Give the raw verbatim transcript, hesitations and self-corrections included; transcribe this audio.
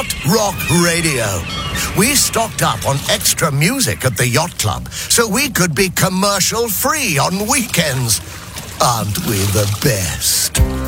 Yacht Rock Radio. We stocked up on extra music at the Yacht Club so we could be commercial free on weekends. Aren't we the best?